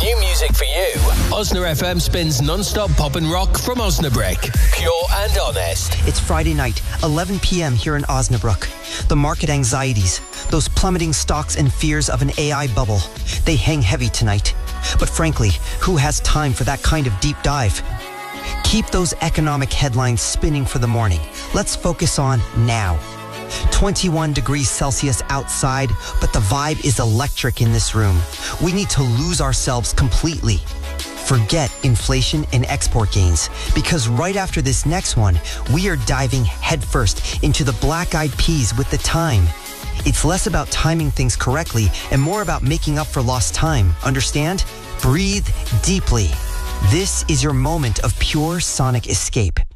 New music for you. Osna FM spins non-stop pop and rock from Osnabrück. Pure and honest. It's Friday night, 11 p.m. here in Osnabrück. The market anxieties, those plummeting stocks and fears of an AI bubble, they hang heavy tonight. But frankly, who has time for that kind of deep dive? Keep those economic headlines spinning for the morning. Let's focus on now. 21 degrees Celsius outside, but the vibe is electric in this room. We need to lose ourselves completely. Forget inflation and export gains, because right after this next one, we are diving headfirst into the Black Eyed Peas with The Time. It's less about timing things correctly and more about making up for lost time. Understand? Breathe deeply. This is your moment of pure sonic escape.